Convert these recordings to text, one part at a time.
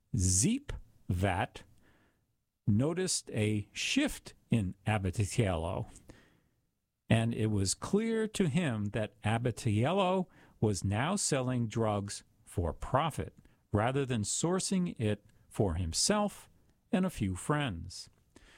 Zeepvat noticed a shift in Abatiello, and it was clear to him that Abatiello was now selling drugs for profit rather than sourcing it for himself and a few friends.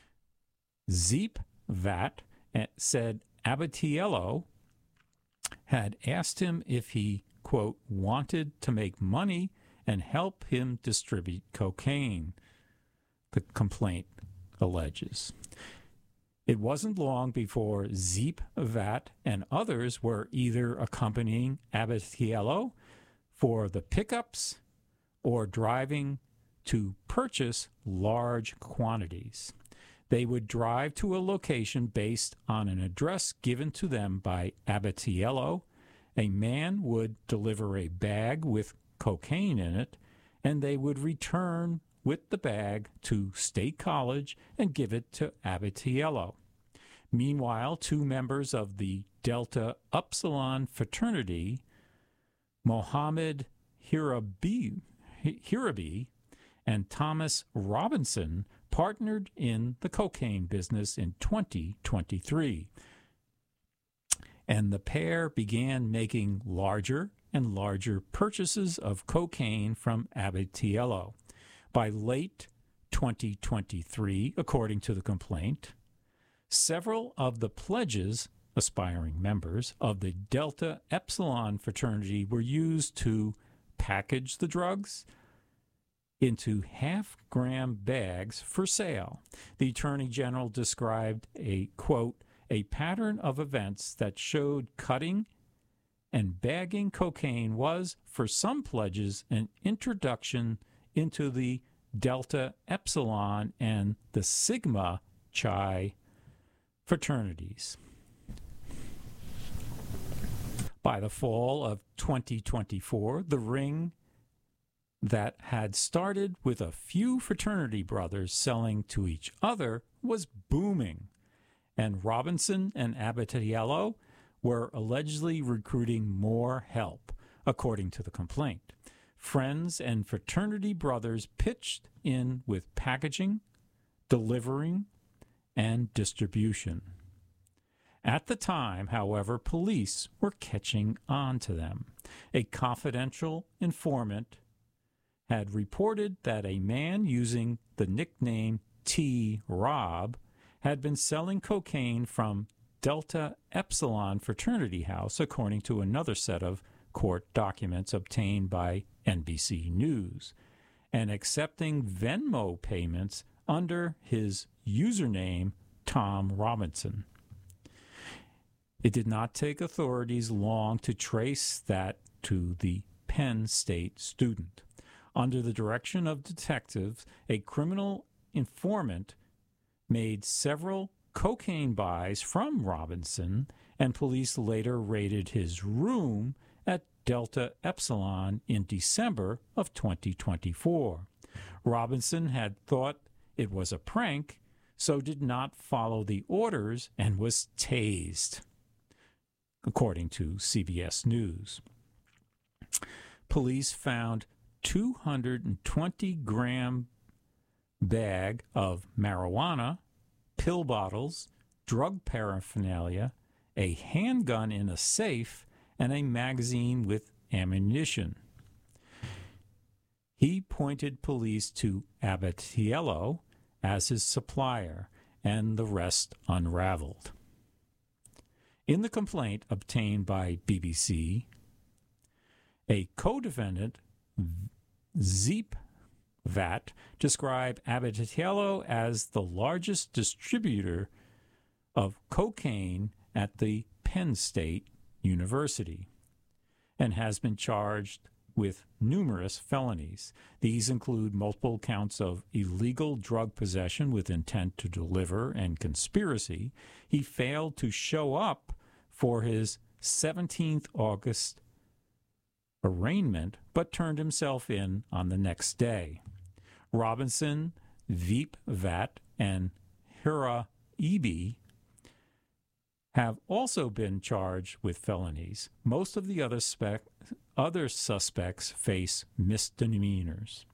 Zeepvat said Abatiello had asked him if he, quote, wanted to make money and help him distribute cocaine, the complaint alleges. It wasn't long before Zeepvat and others were either accompanying Abatiello for the pickups or driving to purchase large quantities. They would drive to a location based on an address given to them by Abatiello. A man would deliver a bag with cocaine in it, and they would return with the bag to State College and give it to Abatiello. Meanwhile, two members of the Delta Upsilon fraternity, Mohammed Hirabi and Thomas Robinson, partnered in the cocaine business in 2023. And the pair began making larger and larger purchases of cocaine from Abatiello. By late 2023, according to the complaint, several of the pledges, aspiring members of the Delta Epsilon fraternity, were used to package the drugs into half-gram bags for sale. The Attorney General described a, quote, a pattern of events that showed cutting and bagging cocaine was, for some pledges, an introduction into the Delta Epsilon and the Sigma Chi fraternities. By the fall of 2024, the ring that had started with a few fraternity brothers selling to each other was booming, and Robinson and Abatiello were allegedly recruiting more help, according to the complaint. Friends and fraternity brothers pitched in with packaging, delivering, and distribution. At the time, however, police were catching on to them. A confidential informant had reported that a man using the nickname T. Rob had been selling cocaine from Delta Epsilon fraternity house, according to another set of court documents obtained by NBC News, and accepting Venmo payments under his username Tom Robinson. It did not take authorities long to trace that to the Penn State student. Under the direction of detectives, a criminal informant made several cocaine buys from Robinson, and police later raided his room at Delta Epsilon in December of 2024. Robinson had thought it was a prank, so did not follow the orders and was tased, according to CBS News. Police found 220-gram bag of marijuana, pill bottles, drug paraphernalia, a handgun in a safe, and a magazine with ammunition. He pointed police to Abatiello as his supplier, and the rest unraveled. In the complaint obtained by BBC, a co-defendant, Zeepvat, described Abatiello as the largest distributor of cocaine at the Penn State University and has been charged with numerous felonies. These include multiple counts of illegal drug possession with intent to deliver and conspiracy. He failed to show up for his 17th August arraignment, but turned himself in on the next day. Robinson, Zeepvat, and Hirabi have also been charged with felonies. Most of the other suspects face misdemeanors.